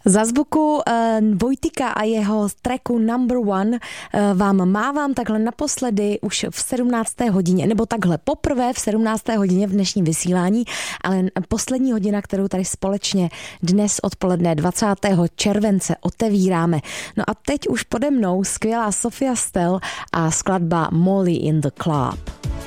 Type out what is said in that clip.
Za zvuku Vojtika a jeho tracku Number One vám mávám takhle naposledy už v 17. hodině, nebo takhle poprvé v 17. hodině v dnešním vysílání, ale poslední hodina, kterou tady společně dnes odpoledne 20. července otevíráme. No a teď už pode mnou skvělá Sofia Stell a skladba Molly in the Club.